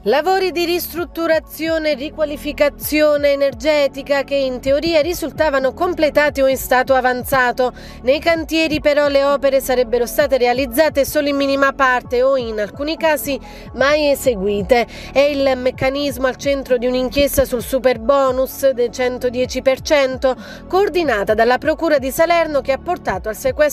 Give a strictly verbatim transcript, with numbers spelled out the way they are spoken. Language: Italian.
Lavori di ristrutturazione e riqualificazione energetica che in teoria risultavano completati o in stato avanzato. Nei cantieri però le opere sarebbero state realizzate solo in minima parte o in alcuni casi mai eseguite. È il meccanismo al centro di un'inchiesta sul superbonus del centodieci per cento coordinata dalla Procura di Salerno che ha portato al sequestro